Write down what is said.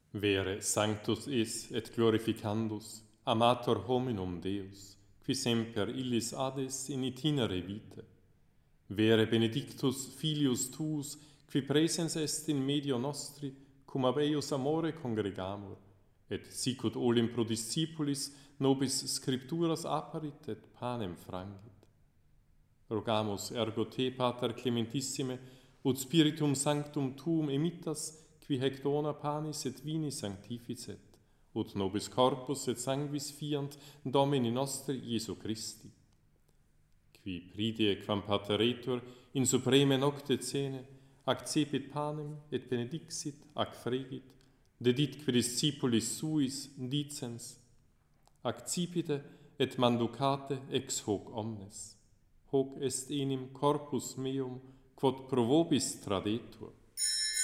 Vere sanctus es et glorificandus, amator hominum Deus, qui semper illis ades in itinere vitae. Vere benedictus filius tuus, qui presens est in medio nostri, cum ab eius amore congregamur, et sicut olim pro discipulis nobis scripturas apparit et panem frangit. Rogamus ergo te, Pater clementissime, ut spiritum sanctum tuum emittas, qui hec dona panis et vini sanctificet, ut nobis corpus et sanguis fiant Domini nostri Iesu Christi. Qui pridie quam pateretur in supreme nocte cene, accepit panem et benedixit, ac fregit, dedit qui discipulis suis dicens, accipite et manducate ex hoc omnes. Hoc est enim corpus meum, quod pro vobis tradetur.